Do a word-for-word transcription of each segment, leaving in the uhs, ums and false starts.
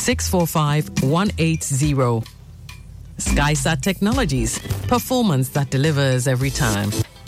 six four five, one eight zero. SkySat Technologies, performance that delivers every time.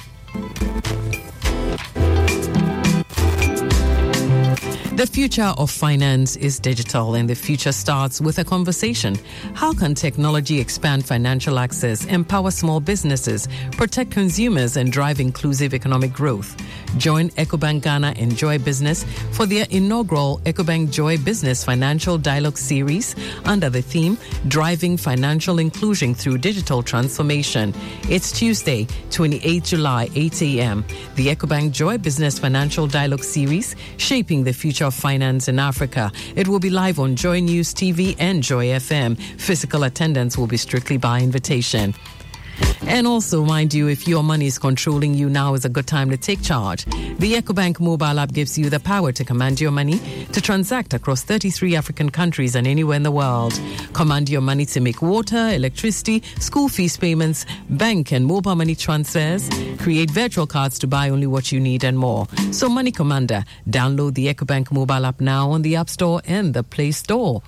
The future of finance is digital, and the future starts with a conversation. How can technology expand financial access, empower small businesses, protect consumers, and drive inclusive economic growth? Join Ecobank Ghana and Joy Business for their inaugural Ecobank Joy Business Financial Dialogue Series under the theme Driving Financial Inclusion Through Digital Transformation. It's Tuesday, twenty-eighth of July, eight a.m. The Ecobank Joy Business Financial Dialogue Series, Shaping the Future of Finance in Africa. It will be live on Joy News T V and Joy F M. Physical attendance will be strictly by invitation. And also, mind you, if your money is controlling you, now is a good time to take charge. The Ecobank mobile app gives you the power to command your money to transact across thirty-three African countries and anywhere in the world. Command your money to make water, electricity, school fees payments, bank and mobile money transfers, create virtual cards to buy only what you need and more. So, Money Commander, download the Ecobank mobile app now on the App Store and the Play Store.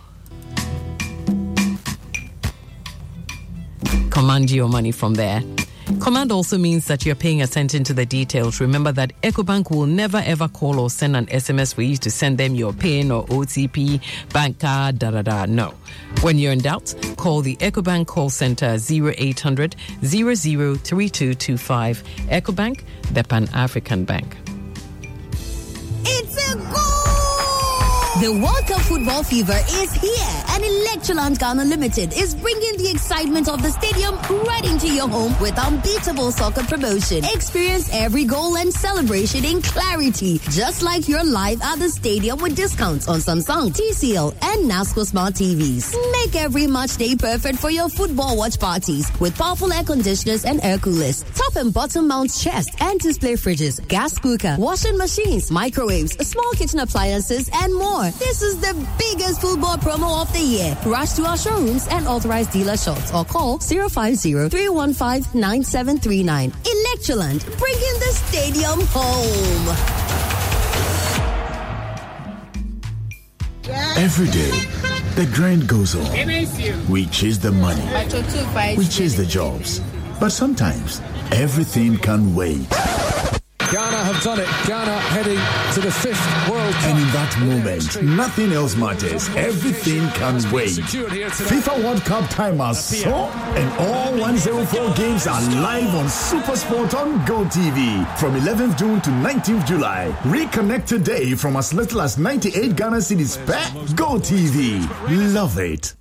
Command your money from there. Command also means that you're paying attention to the details. Remember that Ecobank will never ever call or send an S M S for you to send them your PIN or O T P, bank card, da da da. No. When you're in doubt, call the Ecobank call center zero eight hundred, zero zero three two two five. Ecobank, the Pan-African Bank. It's a goal! The World Cup football fever is here, and Electroland Ghana Limited is bringing the excitement of the stadium right into your home with unbeatable soccer promotion. Experience every goal and celebration in clarity, just like you're live at the stadium with discounts on Samsung, T C L, and NASCO Smart T Vs. Make every match day perfect for your football watch parties with powerful air conditioners and air coolers, top and bottom mount chest and display fridges, gas cooker, washing machines, microwaves, small kitchen appliances, and more. This is the biggest football promo of the year. Rush to our showrooms and authorized dealer shops or call zero five zero, three one five, nine seven three nine. Electroland, bringing the stadium home. Every day, the grind goes on. We chase the money. We chase the jobs. But sometimes, everything can wait. Ghana have done it. Ghana heading to the fifth World Cup. And in that moment, nothing else matters. Everything can wait. FIFA World Cup time has so, and all one hundred four games are live on SuperSport on Go T V from eleventh of June to nineteenth of July. Reconnect today from as little as ninety-eight Ghana cedis per Go T V. Love it.